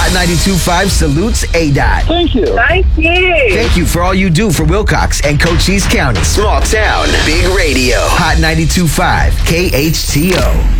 Hot 92.5 salutes ADOT. Thank you. Thank you. Thank you for all you do for Wilcox and Cochise County. Small town, big radio. Hot 92.5 KHTO.